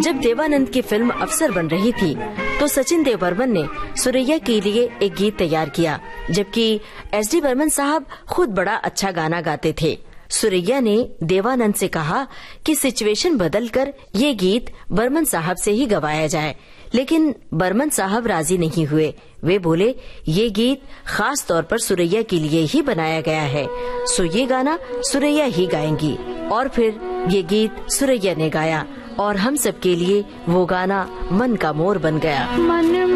जब देवानंद की फिल्म अफसर बन रही थी तो सचिन देव बर्मन ने सुरैया के लिए एक गीत तैयार किया, जबकि एसडी बर्मन साहब खुद बड़ा अच्छा गाना गाते थे। सुरैया ने देवानंद से कहा कि सिचुएशन बदलकर ये गीत बर्मन साहब से ही गवाया जाए, लेकिन बर्मन साहब राजी नहीं हुए। वे बोले ये गीत खास तौर पर सुरैया के लिए ही बनाया गया है, सो ये गाना सुरैया ही गाएंगी। और फिर ये गीत सुरैया ने गाया और हम सब के लिए वो गाना मन का मोर बन गया।